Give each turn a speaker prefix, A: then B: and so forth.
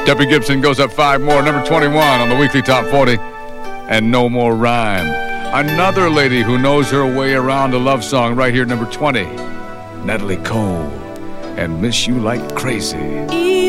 A: Debbie Gibson goes up 5 more, number 21 on the weekly top 40. And No More Rhyme. Another lady who knows her way around a love song right here, number 20. Natalie Cole and Miss You Like Crazy.